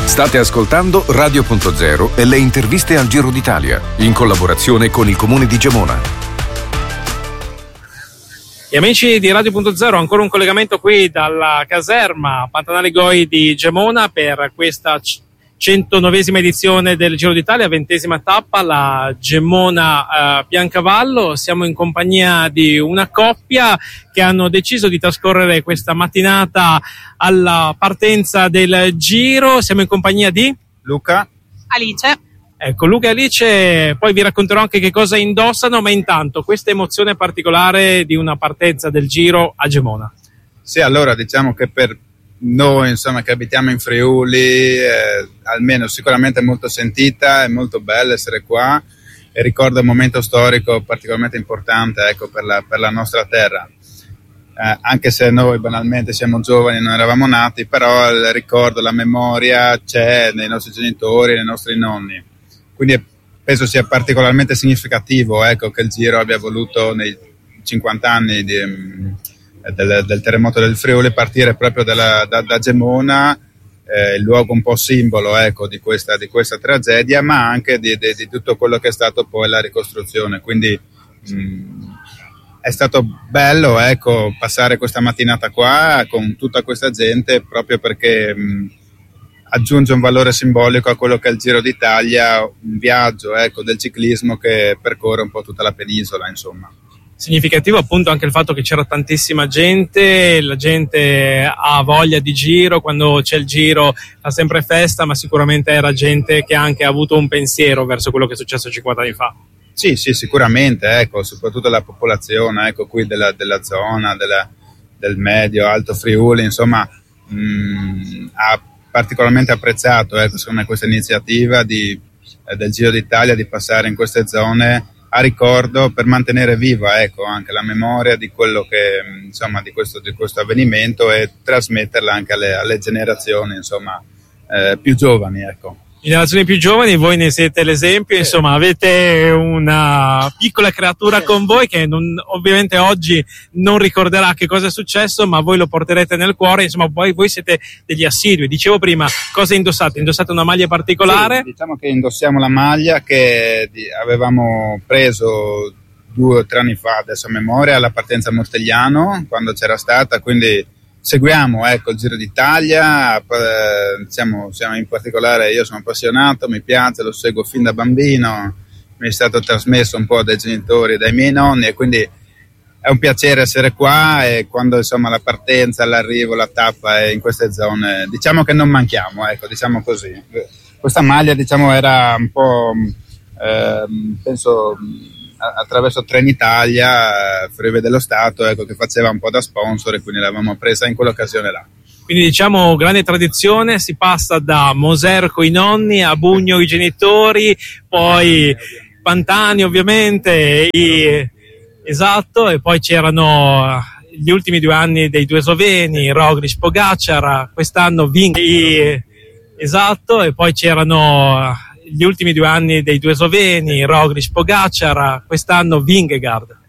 State ascoltando Radio.0 e le interviste al Giro d'Italia, in collaborazione con il Comune di Gemona. E amici di Radio.0, ancora un collegamento qui dalla caserma Pantanale Goi di Gemona per questa 109esima edizione del Giro d'Italia, 20ª tappa, la Gemona Biancavallo. Siamo in compagnia di una coppia che hanno deciso di trascorrere questa mattinata alla partenza del Giro. Siamo in compagnia di Luca, Alice. Ecco, Luca e Alice, poi vi racconterò anche che cosa indossano, ma intanto questa emozione particolare di una partenza del Giro a Gemona. Sì, allora diciamo che per noi, insomma, che abitiamo in Friuli, almeno sicuramente è molto sentita, è molto bello essere qua e ricorda un momento storico particolarmente importante, ecco, per la nostra terra. Anche se noi banalmente siamo giovani, non eravamo nati, però il ricordo, la memoria c'è nei nostri genitori, nei nostri nonni. Quindi penso sia particolarmente significativo, ecco, che il Giro abbia voluto nei 50 anni del terremoto del Friuli partire proprio da Gemona, il luogo un po' simbolo, ecco, di questa tragedia, ma anche di tutto quello che è stato poi la ricostruzione. Quindi è stato bello, ecco, passare questa mattinata qua con tutta questa gente, proprio perché aggiunge un valore simbolico a quello che è il Giro d'Italia, un viaggio, ecco, del ciclismo che percorre un po' tutta la penisola, insomma. Significativo appunto anche il fatto che c'era tantissima gente, la gente ha voglia di Giro, quando c'è il Giro fa sempre festa, ma sicuramente era gente che anche ha avuto un pensiero verso quello che è successo 50 anni fa. Sì, sicuramente, ecco, soprattutto la popolazione, ecco, qui della zona, del medio, alto Friuli, insomma, ha particolarmente apprezzato, ecco, secondo me, questa iniziativa del Giro d'Italia di passare in queste zone a ricordo, per mantenere viva, ecco, anche la memoria di quello che, insomma, di questo avvenimento e trasmetterla anche alle generazioni, insomma, più giovani, ecco. Generazioni più giovani, voi ne siete l'esempio, insomma, avete una piccola creatura con voi che ovviamente oggi non ricorderà che cosa è successo, ma voi lo porterete nel cuore, insomma, poi voi siete degli assidui. Dicevo prima, cosa indossate? Indossate una maglia particolare? Sì, diciamo che indossiamo la maglia che avevamo preso 2 o 3 anni fa, adesso a memoria, alla partenza a Mortegliano, quando c'era stata, quindi seguiamo, ecco, il Giro d'Italia, siamo in particolare, io sono appassionato, mi piace, lo seguo fin da bambino, mi è stato trasmesso un po' dai genitori e dai miei nonni, e quindi è un piacere essere qua, e quando, insomma, la partenza, l'arrivo, la tappa è in queste zone, diciamo che non manchiamo, ecco, diciamo così. Questa maglia, diciamo, era un po', penso, attraverso Trenitalia, Ferrovie dello Stato, ecco, che faceva un po' da sponsor, e quindi l'avevamo presa in quell'occasione là. Quindi, diciamo, grande tradizione, si passa da Moserco i nonni a Bugno i genitori, poi Pantani ovviamente, esatto, e poi c'erano gli ultimi 2 anni dei 2 sloveni, Roglic, Pogacar, quest'anno esatto, e poi c'erano gli ultimi 2 anni dei 2 sloveni, Roglic, Pogacar, quest'anno Vingegaard.